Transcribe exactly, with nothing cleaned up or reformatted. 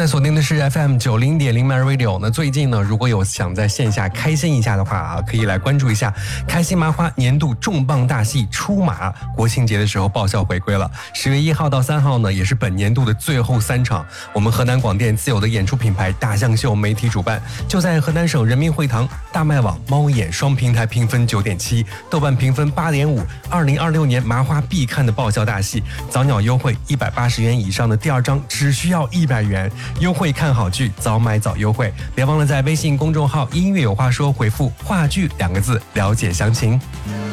在锁定的是 F M 九零点零 My Radio。那最近呢，如果有想在线下开心一下的话啊，可以来关注一下开心麻花年度重磅大戏出马，国庆节的时候爆笑回归了。十月一号到三号呢，也是本年度的最后三场。我们河南广电自有的演出品牌大象秀媒体主办，就在河南省人民会堂、大麦网、猫眼双平台评分九点七，豆瓣评分八点五。二零二六年麻花必看的爆笑大戏，早鸟优惠一百八十元以上的第二张只需要一百元。优惠看好剧，早买早优惠！别忘了在微信公众号“音乐有话说”回复“话剧”两个字了解详情。